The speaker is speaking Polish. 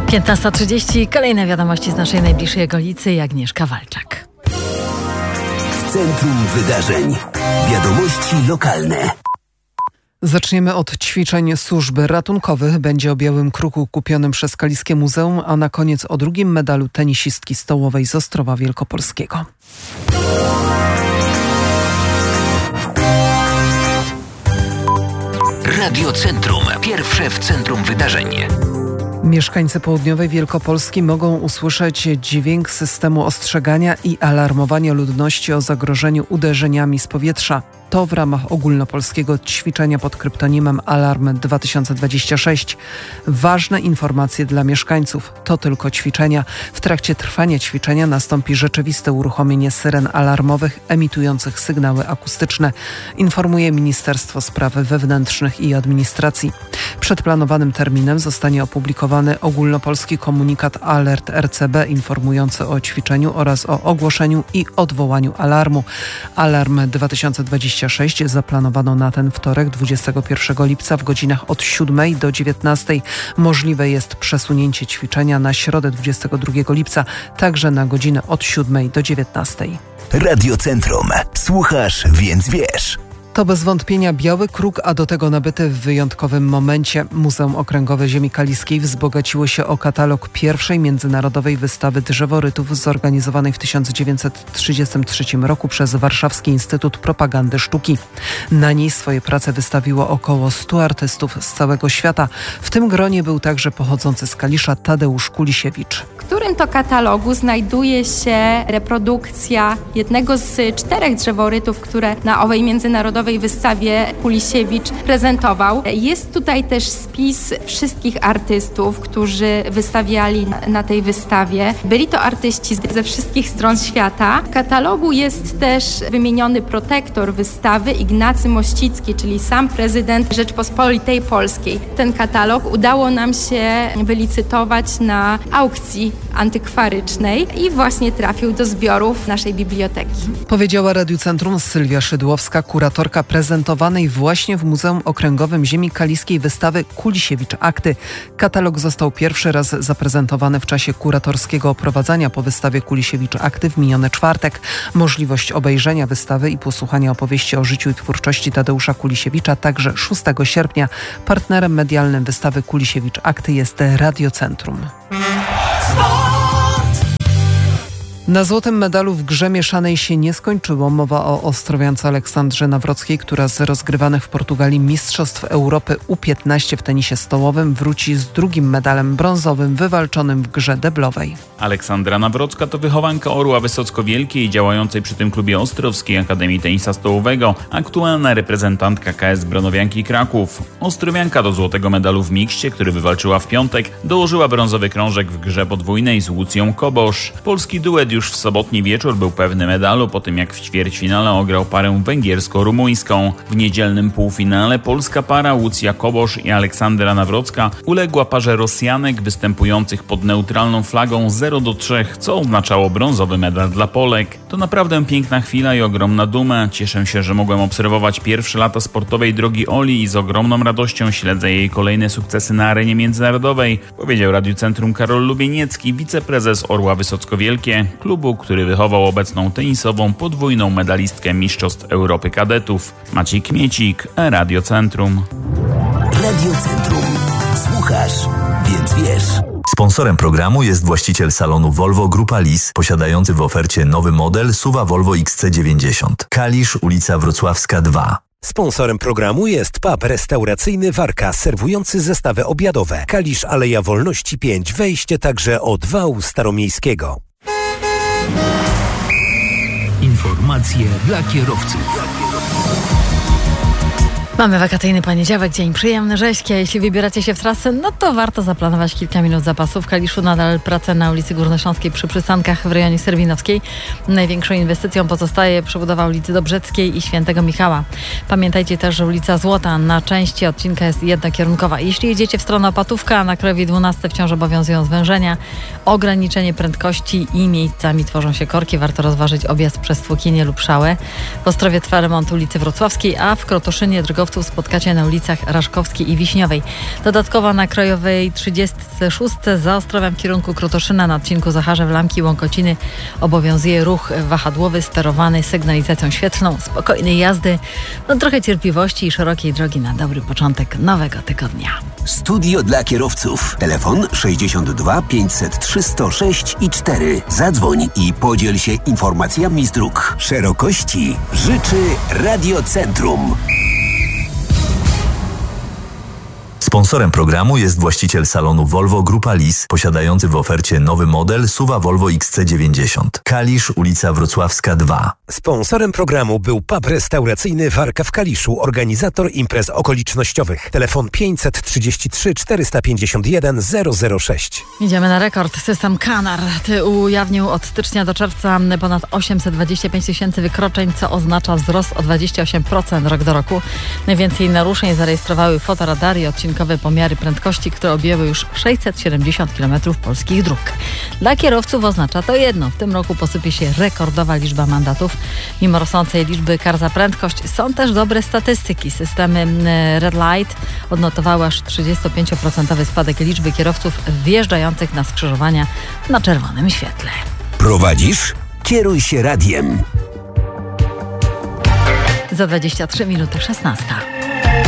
15:30. Kolejne wiadomości z naszej najbliższej okolicy i Agnieszka Walczak. W centrum wydarzeń. Wiadomości lokalne. Zaczniemy od ćwiczeń służb ratunkowych. Będzie o białym kruku kupionym przez Kaliskie Muzeum, a na koniec o drugim medalu tenisistki stołowej z Ostrowa Wielkopolskiego. Radio Centrum. Pierwsze w centrum wydarzeń. Mieszkańcy południowej Wielkopolski mogą usłyszeć dźwięk systemu ostrzegania i alarmowania ludności o zagrożeniu uderzeniami z powietrza. To w ramach ogólnopolskiego ćwiczenia pod kryptonimem Alarm 2026. Ważne informacje dla mieszkańców. To tylko ćwiczenia. W trakcie trwania ćwiczenia nastąpi rzeczywiste uruchomienie syren alarmowych emitujących sygnały akustyczne, informuje Ministerstwo Spraw Wewnętrznych i Administracji. Przed planowanym terminem zostanie opublikowany ogólnopolski komunikat Alert RCB informujący o ćwiczeniu oraz o ogłoszeniu i odwołaniu alarmu. Alarm 2026 zaplanowano na ten wtorek 21 lipca w godzinach od 7 do 19. Możliwe jest przesunięcie ćwiczenia na środę 22 lipca, także na godzinę od 7 do 19. Radio Centrum. Słuchasz, więc wiesz. To bez wątpienia biały kruk, a do tego nabyty w wyjątkowym momencie. Muzeum Okręgowe Ziemi Kaliskiej wzbogaciło się o katalog pierwszej międzynarodowej wystawy drzeworytów zorganizowanej w 1933 roku przez Warszawski Instytut Propagandy Sztuki. Na niej swoje prace wystawiło około 100 artystów z całego świata. W tym gronie był także pochodzący z Kalisza Tadeusz Kulisiewicz. W którym to katalogu znajduje się reprodukcja jednego z 4 drzeworytów, które na owej międzynarodowej wystawie Kulisiewicz prezentował. Jest tutaj też spis wszystkich artystów, którzy wystawiali na tej wystawie. Byli to artyści ze wszystkich stron świata. W katalogu jest też wymieniony protektor wystawy Ignacy Mościcki, czyli sam prezydent Rzeczpospolitej Polskiej. Ten katalog udało nam się wylicytować na aukcji antykwarycznej i właśnie trafił do zbiorów naszej biblioteki. Powiedziała Radiu Centrum Sylwia Szydłowska, kuratorka prezentowanej właśnie w Muzeum Okręgowym Ziemi Kaliskiej wystawy Kulisiewicz Akty. Katalog został pierwszy raz zaprezentowany w czasie kuratorskiego oprowadzania po wystawie Kulisiewicz Akty w miniony czwartek. Możliwość obejrzenia wystawy i posłuchania opowieści o życiu i twórczości Tadeusza Kulisiewicza także 6 sierpnia. Partnerem medialnym wystawy Kulisiewicz Akty jest Radio Centrum. Na złotym medalu w grze mieszanej się nie skończyło. Mowa o Ostrowiance Aleksandrze Nawrockiej, która z rozgrywanych w Portugalii Mistrzostw Europy U15 w tenisie stołowym wróci z drugim medalem brązowym wywalczonym w grze deblowej. Aleksandra Nawrocka to wychowanka Orła Wysocko-Wielkiej działającej przy tym klubie Ostrowskiej Akademii Tenisa Stołowego, aktualna reprezentantka KS Bronowianki Kraków. Ostrowianka do złotego medalu w mikście, który wywalczyła w piątek, dołożyła brązowy krążek w grze podwójnej z Łucją Kobosz. Polski duet już w sobotni wieczór był pewny medalu po tym, jak w ćwierćfinale ograł parę węgiersko-rumuńską. W niedzielnym półfinale polska para Łucja Kobosz i Aleksandra Nawrocka uległa parze Rosjanek występujących pod neutralną flagą 0-3, co oznaczało brązowy medal dla Polek. To naprawdę piękna chwila i ogromna duma. Cieszę się, że mogłem obserwować pierwsze lata sportowej drogi Oli i z ogromną radością śledzę jej kolejne sukcesy na arenie międzynarodowej, powiedział Radiu Centrum Karol Lubieniecki, wiceprezes Orła Wysocko-Wielkie, klubu, który wychował obecną tenisową podwójną medalistkę Mistrzostw Europy Kadetów. Maciej Kmiecik, Radio Centrum. Radio Centrum. Słuchasz, więc wiesz. Sponsorem programu jest właściciel salonu Volvo Grupa Lis, posiadający w ofercie nowy model SUV Volvo XC90. Kalisz, ulica Wrocławska 2. Sponsorem programu jest pub restauracyjny Warka, serwujący zestawy obiadowe. Kalisz, Aleja Wolności 5, wejście także od wału staromiejskiego. Informacje dla kierowców. Mamy wakacyjny poniedziałek, dzień przyjemny, rzeźki, a jeśli wybieracie się w trasę, no to warto zaplanować kilka minut zapasu. W Kaliszu nadal prace na ulicy Górnośląskiej przy przystankach w rejonie Serwinowskiej. Największą inwestycją pozostaje przebudowa ulicy Dobrzeckiej i Świętego Michała. Pamiętajcie też, że ulica Złota na części odcinka jest jednokierunkowa. Jeśli jedziecie w stronę Opatówka, na Krajowie 12 wciąż obowiązują zwężenia, ograniczenie prędkości i miejscami tworzą się korki. Warto rozważyć objazd przez Tłokienie lub Szałę. W Ostrowie trwa remont ulicy Wrocławskiej, a w Krotoszynie drogowcy kierowców spotkacie na ulicach Raszkowskiej i Wiśniowej. Dodatkowo na Krajowej 36 za Ostrowem w kierunku Krotoszyna na odcinku Zacharzew-Lamki Łąkociny obowiązuje ruch wahadłowy sterowany sygnalizacją świetlną. Spokojnej jazdy, trochę cierpliwości i szerokiej drogi na dobry początek nowego tygodnia. Studio dla kierowców. Telefon 62 503 106 i 4. Zadzwoń i podziel się informacjami z dróg. Szerokości życzy Radiocentrum. Sponsorem programu jest właściciel salonu Volvo Grupa Lis, posiadający w ofercie nowy model SUV Volvo XC90. Kalisz, ulica Wrocławska 2. Sponsorem programu był pub restauracyjny Warka w Kaliszu, organizator imprez okolicznościowych. Telefon 533 451 006. Idziemy na rekord. System Kanar ujawnił od stycznia do czerwca ponad 825 tysięcy wykroczeń, co oznacza wzrost o 28% rok do roku. Najwięcej naruszeń zarejestrowały fotoradary i odcinkowe pomiary prędkości, które objęły już 670 km polskich dróg. Dla kierowców oznacza to jedno. W tym roku posypie się rekordowa liczba mandatów. Mimo rosnącej liczby kar za prędkość są też dobre statystyki. Systemy Red Light odnotowały aż 35% spadek liczby kierowców wjeżdżających na skrzyżowania na czerwonym świetle. Prowadzisz? Kieruj się radiem. Za 23 minuty 16.